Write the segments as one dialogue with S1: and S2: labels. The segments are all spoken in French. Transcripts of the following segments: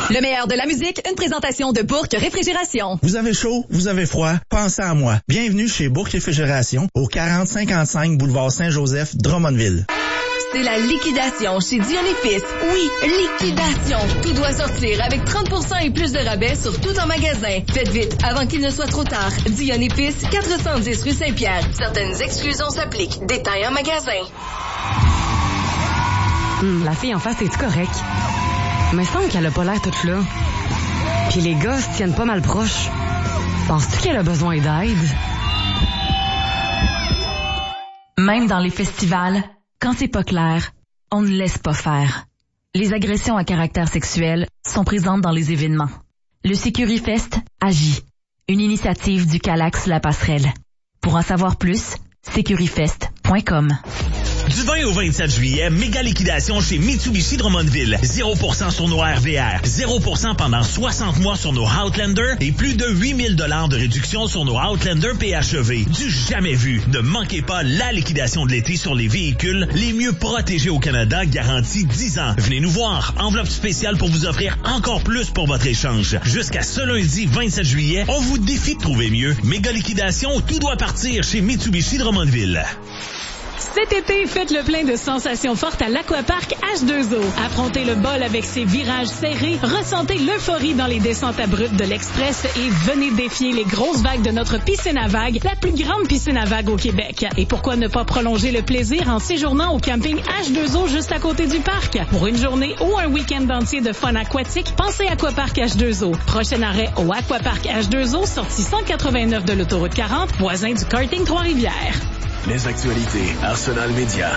S1: Le meilleur de la musique, une présentation de Bourque Réfrigération.
S2: Vous avez chaud, vous avez froid, pensez à moi. Bienvenue chez Bourque Réfrigération, au 4055 boulevard Saint-Joseph, Drummondville.
S1: C'est la liquidation chez Dion & Fils. Oui, liquidation. Tout doit sortir avec 30% et plus de rabais sur tout en magasin. Faites vite avant qu'il ne soit trop tard. Dion & Fils, 410 rue Saint-Pierre. Certaines exclusions s'appliquent. Détails en magasin.
S3: La fille en face, est-tu correcte? Mais semble qu'elle a pas l'air toute là. Puis les gars se tiennent pas mal proches. Penses-tu qu'elle a besoin d'aide?
S4: Même dans les festivals, quand c'est pas clair, on ne laisse pas faire. Les agressions à caractère sexuel sont présentes dans les événements. Le Sécurifest agit. Une initiative du Calax La Passerelle. Pour en savoir plus, sécurifest.com.
S5: Du 20 au 27 juillet, méga liquidation chez Mitsubishi Drummondville. 0% sur nos RVR, 0% pendant 60 mois sur nos Outlander et plus de 8000 $ de réduction sur nos Outlander PHEV. Du jamais vu. Ne manquez pas la liquidation de l'été sur les véhicules les mieux protégés au Canada, garantie 10 ans. Venez nous voir. Enveloppe spéciale pour vous offrir encore plus pour votre échange. Jusqu'à ce lundi 27 juillet, on vous défie de trouver mieux. Méga liquidation, tout doit partir chez Mitsubishi Drummondville.
S6: Cet été, faites le plein de sensations fortes à l'Aquapark H2O. Affrontez le bol avec ses virages serrés, ressentez l'euphorie dans les descentes abruptes de l'Express et venez défier les grosses vagues de notre piscine à vagues, la plus grande piscine à vagues au Québec. Et pourquoi ne pas prolonger le plaisir en séjournant au camping H2O juste à côté du parc? Pour une journée ou un week-end entier de fun aquatique, pensez Aquapark H2O. Prochain arrêt au Aquapark H2O, sortie 189 de l'autoroute 40, voisin du karting Trois-Rivières.
S7: Les actualités Arsenal Média.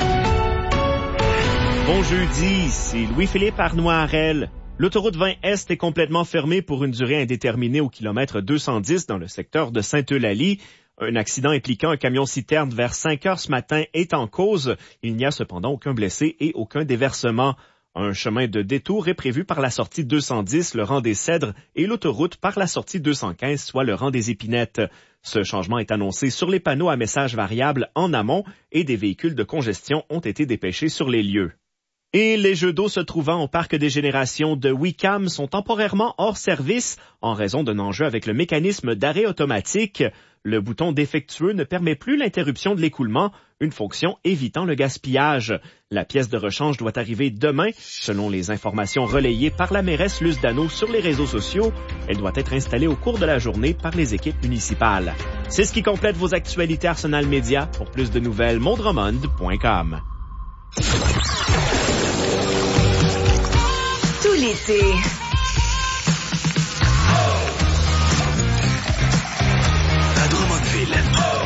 S8: Bon jeudi, c'est Louis-Philippe Arnois-Harel. L'autoroute 20 Est est complètement fermée pour une durée indéterminée au kilomètre 210 dans le secteur de Sainte-Eulalie. Un accident impliquant un camion-citerne vers 5 heures ce matin est en cause. Il n'y a cependant aucun blessé et aucun déversement. Un chemin de détour est prévu par la sortie 210, le rang des Cèdres, et l'autoroute par la sortie 215, soit le rang des Épinettes. Ce changement est annoncé sur les panneaux à messages variables en amont et des véhicules de congestion ont été dépêchés sur les lieux. Et les jeux d'eau se trouvant au parc des générations de Wickham sont temporairement hors service en raison d'un enjeu avec le mécanisme d'arrêt automatique. Le bouton défectueux ne permet plus l'interruption de l'écoulement, une fonction évitant le gaspillage. La pièce de rechange doit arriver demain, selon les informations relayées par la mairesse Luce Dano sur les réseaux sociaux. Elle doit être installée au cours de la journée par les équipes municipales. C'est ce qui complète vos actualités Arsenal Média. Pour plus de nouvelles, mondromond.com.
S1: Tout l'été,